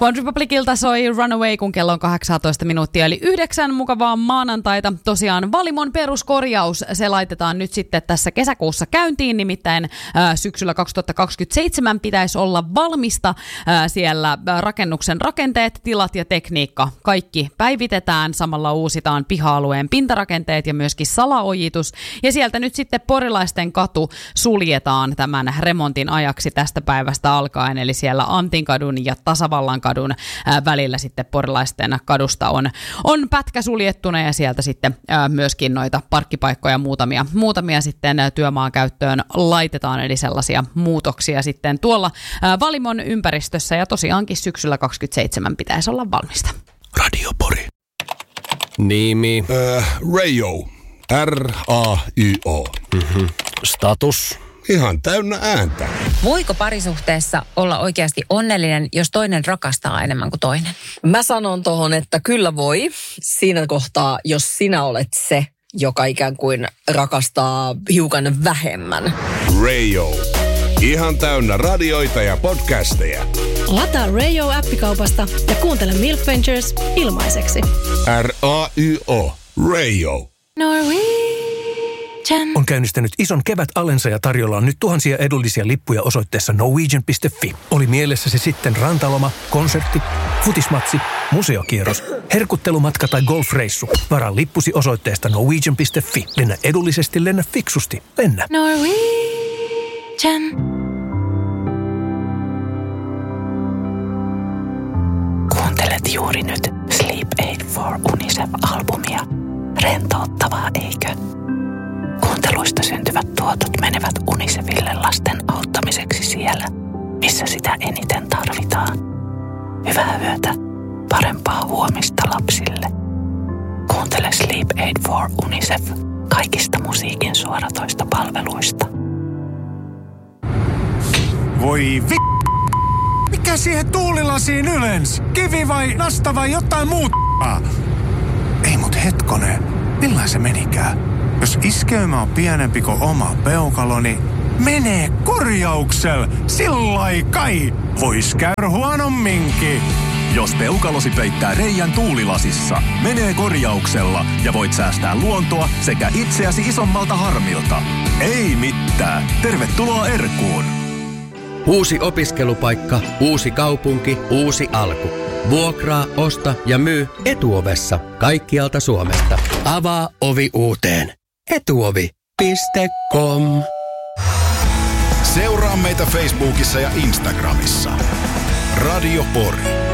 One Republicilta soi Runaway, kun kello on 18 minuuttia, eli 9 mukavaa maanantaita. Tosiaan Valimon peruskorjaus, se laitetaan nyt sitten tässä kesäkuussa käyntiin, nimittäin syksyllä 2027 pitäisi olla valmista. Siellä rakennuksen rakenteet, tilat ja tekniikka, kaikki päivitetään, samalla uusitaan piha-alueen pintarakenteet ja myöskin salaojitus. Ja sieltä nyt sitten Porilaisten katu suljetaan tämän remontin ajaksi tästä päivästä alkaen, eli siellä Antinkadun ja Tasavallankadun välillä sitten Porilaisten kadusta on pätkä suljettuna ja sieltä sitten myöskin noita parkkipaikkoja muutamia sitten työmaan käyttöön laitetaan, eli sellaisia muutoksia sitten tuolla Valimon ympäristössä ja tosiaankin syksyllä 2027 pitäisi olla valmista. Radio Pori. Nimi? Rayo. R-A-Y-O. Status? Ihan täynnä ääntä. Voiko parisuhteessa olla oikeasti onnellinen, jos toinen rakastaa enemmän kuin toinen? Mä sanon tohon, että kyllä voi. Siinä kohtaa, jos sinä olet se, joka ikään kuin rakastaa hiukan vähemmän. Rayo. Ihan täynnä radioita ja podcasteja. Lataa Rayo-appikaupasta ja kuuntele Milk Ventures ilmaiseksi. R-A-Y-O. Rayo. On käynnistänyt ison kevätalensa ja tarjolla on nyt tuhansia edullisia lippuja osoitteessa norwegian.fi. Oli mielessä se sitten rantaloma, konsertti, futismatsi, museokierros, herkuttelumatka tai golfreissu. Varaa lippusi osoitteesta norwegian.fi. Lennä edullisesti, lennä fiksusti. Lennä. Norwegian. Kuuntelet juuri nyt Sleep Aid for UNICEF-albumia. Rentouttavaa, eikö? Kuunteluista syntyvät tuotot menevät UNICEFille lasten auttamiseksi siellä, missä sitä eniten tarvitaan. Hyvää yötä, parempaa huomista lapsille. Kuuntele Sleep Aid for UNICEF kaikista musiikin suoratoista palveluista. Voi mikä siihen tuulilasiin ylens? Kivi vai nasta vai jotain muuta? Ei mut hetkonen, millain se menikään? Jos iskeymä on pienempi kuin oma peukaloni, menee korjauksella. Sillai kai vois käydä huonomminkin. Jos peukalosi peittää reijän tuulilasissa, menee korjauksella ja voit säästää luontoa sekä itseäsi isommalta harmilta. Ei mitään. Tervetuloa Erkuun. Uusi opiskelupaikka, uusi kaupunki, uusi alku. Vuokraa, osta ja myy Etuovessa kaikkialta Suomesta. Avaa ovi uuteen. Etuovi.com. Seuraa meitä Facebookissa ja Instagramissa. Radio Pori.